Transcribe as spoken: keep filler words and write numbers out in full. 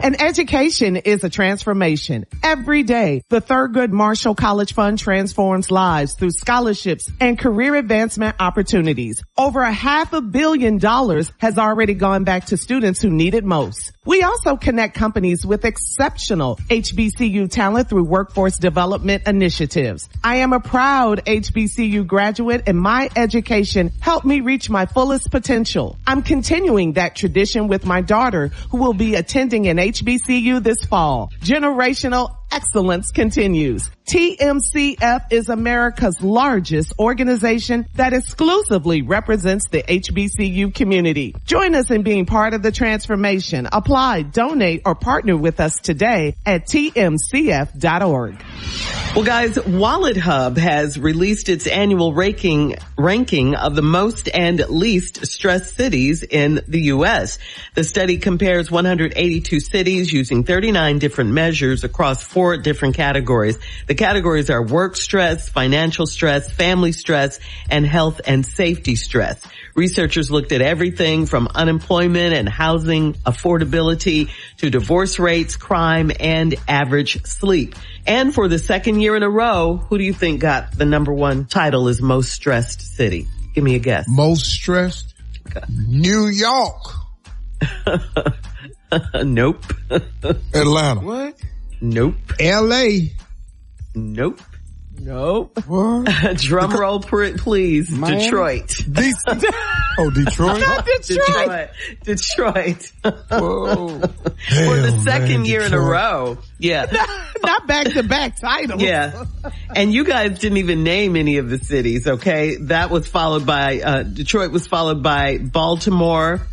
And education is a transformation. Every day, the Thurgood Marshall College Fund transforms lives through scholarships and career advancement opportunities. Over a half a billion dollars has already gone back to students who need it most. We also connect companies with exceptional H B C U talent through workforce development initiatives. I am a proud H B C U graduate, and my education helped me reach my fullest potential. I'm continuing that tradition with my daughter, who will be attending an H B C U this fall. Generational excellence continues. T M C F is America's largest organization that exclusively represents the H B C U community. Join us in being part of the transformation. Apply, donate, or partner with us today at T M C F dot org. Well, guys, Wallet Hub has released its annual ranking ranking of the most and least stressed cities in the U S. The study compares one hundred eighty-two cities using thirty-nine different measures across four different categories. The categories are work stress, financial stress, family stress, and health and safety stress. Researchers looked at everything from unemployment and housing affordability to divorce rates, crime, and average sleep. And for the second year in a row, who do you think got the number one title as most stressed city? Give me a guess. Most stressed? Okay. New York. Nope. Atlanta. What? Nope. L A. Nope. Nope. What? Drum roll, please. Miami? Detroit. D- oh, Detroit? Not Detroit. Detroit. Detroit. Whoa. For the Damn, second man, year in a Detroit. row. Yeah. Not back-to-back titles. Yeah. And you guys didn't even name any of the cities, okay? That was followed by, uh, Detroit was followed by Baltimore,